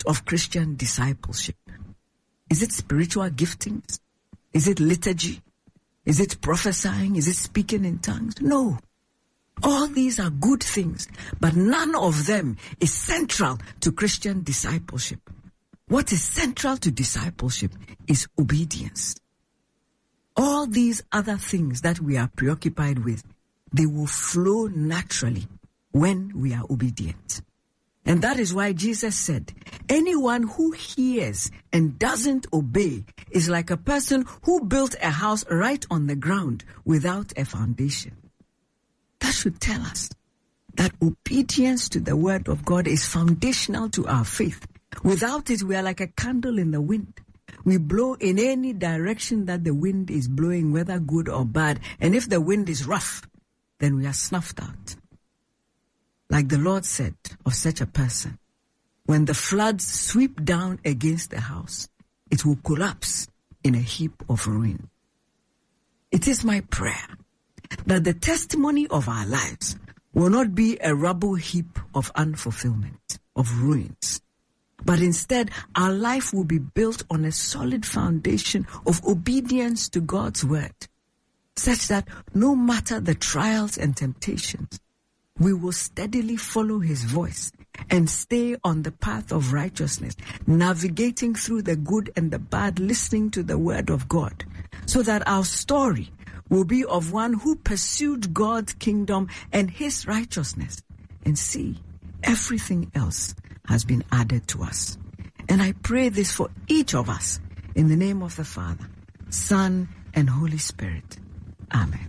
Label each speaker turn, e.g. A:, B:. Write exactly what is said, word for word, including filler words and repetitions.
A: of Christian discipleship? Is it spiritual giftings? Is it liturgy? Is it prophesying? Is it speaking in tongues? No. All these are good things, but none of them is central to Christian discipleship. What is central to discipleship is obedience. All these other things that we are preoccupied with, they will flow naturally when we are obedient. And that is why Jesus said, anyone who hears and doesn't obey is like a person who built a house right on the ground without a foundation. That should tell us that obedience to the word of God is foundational to our faith. Without it, we are like a candle in the wind. We blow in any direction that the wind is blowing, whether good or bad. And if the wind is rough, then we are snuffed out. Like the Lord said of such a person, when the floods sweep down against the house, it will collapse in a heap of ruin. It is my prayer that the testimony of our lives will not be a rubble heap of unfulfillment, of ruins, but instead our life will be built on a solid foundation of obedience to God's word, such that no matter the trials and temptations, we will steadily follow his voice and stay on the path of righteousness, navigating through the good and the bad, listening to the word of God, so that our story will be of one who pursued God's kingdom and his righteousness. And see, everything else has been added to us. And I pray this for each of us in the name of the Father, Son, and Holy Spirit. Amen.